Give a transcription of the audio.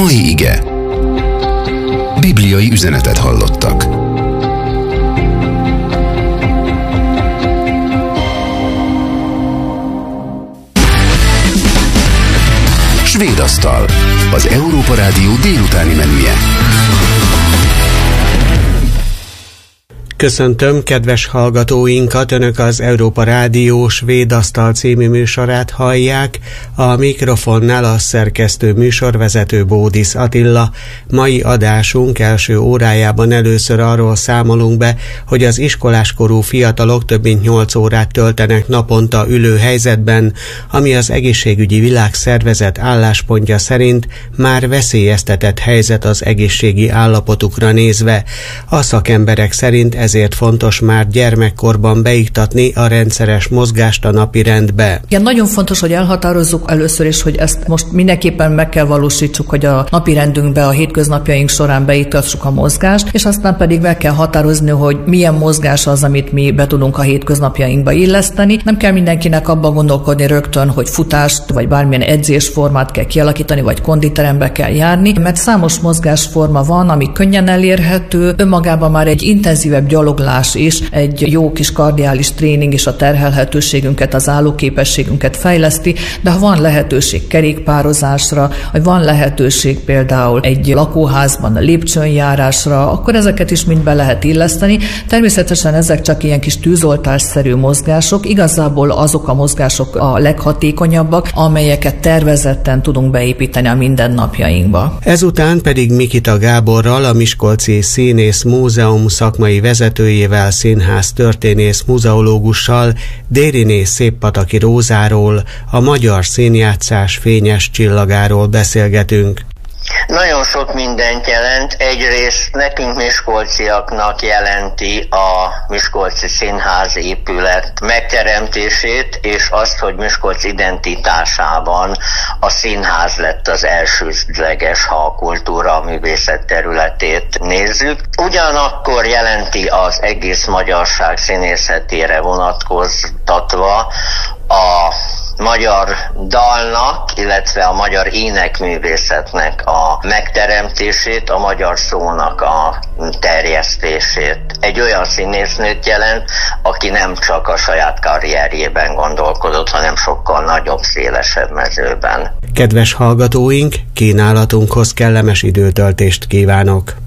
mai ige. Bibliai üzenetet hallottak. Svéd asztal, az Európa Rádió délutáni menüje. Köszöntöm kedves hallgatóinkat, Önök az Európa Rádió Svéd asztal című műsorát hallják, a mikrofonnál a szerkesztő műsorvezető Bódisz Attila. Mai adásunk első órájában először arról számolunk be, hogy az iskoláskorú fiatalok több mint 8 órát töltenek naponta ülő helyzetben, ami az Egészségügyi Világszervezet álláspontja szerint már veszélyeztetett helyzet az egészségi állapotukra nézve. A szakemberek szerint ezért fontos már gyermekkorban beiktatni a rendszeres mozgást a napirendbe. Igen, nagyon fontos, hogy elhatározzuk először is, hogy ezt most mindenképpen meg kell valósítsuk, hogy a napirendünkbe, a hétköznapjaink során beiktassuk a mozgást, és aztán pedig meg kell határozni, hogy milyen mozgás az, amit mi be tudunk a hétköznapjainkba illeszteni. Nem kell mindenkinek abba gondolkodni rögtön, hogy futást vagy bármilyen edzésformát kell kialakítani, vagy konditerembe kell járni, mert számos mozgásforma van, ami könnyen elérhető, önmagában már egy intenzívebb gyaloglás is, egy jó kis kardiális tréning is a terhelhetőségünket, az állóképességünket fejleszti, de ha van lehetőség kerékpározásra, vagy van lehetőség például egy lakóházban a lépcsőnjárásra, akkor ezeket is mind be lehet illeszteni. Természetesen ezek csak ilyen kis tűzoltásszerű mozgások, igazából azok a mozgások a leghatékonyabbak, amelyeket tervezetten tudunk beépíteni a mindennapjainkba. Ezután pedig Mikita Gáborral, a Miskolci Színész Múzeum szakmai vezetőjével, színház történész muzeológussal, Dériné Széppataki Rózáról, a magyar színjátszás fényes csillagáról beszélgetünk. Nagyon sok mindent jelent. Egyrészt nekünk miskolciaknak jelenti a Miskolci Színház épület megteremtését, és azt, hogy Miskolc identitásában a színház lett az elsődleges, ha a kultúra, a művészet területét nézzük. Ugyanakkor jelenti az egész magyarság színészetére vonatkoztatva a magyar dalnak, illetve a magyar énekművészetnek a megteremtését, a magyar szónak a terjesztését. Egy olyan színésznőt jelent, aki nem csak a saját karrierjében gondolkodott, hanem sokkal nagyobb, szélesebb mezőben. Kedves hallgatóink, kínálatunkhoz kellemes időtöltést kívánok!